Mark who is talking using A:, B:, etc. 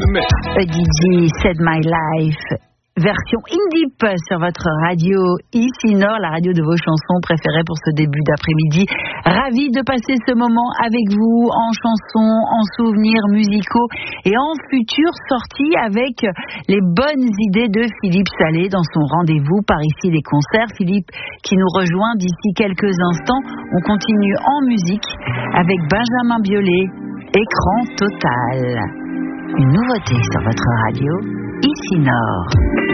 A: jamais.
B: A DJ Said My Life, version in-deep sur votre radio ici Nord, la radio de vos chansons préférées pour ce début d'après-midi. Ravi de passer ce moment avec vous en chansons, en souvenirs musicaux et en futures sorties avec les bonnes idées de Philippe Salé dans son rendez-vous par ici les concerts. Philippe qui nous rejoint d'ici quelques instants. On continue en musique avec Benjamin Biolay, Écran total. Une nouveauté sur votre radio, ici Nord.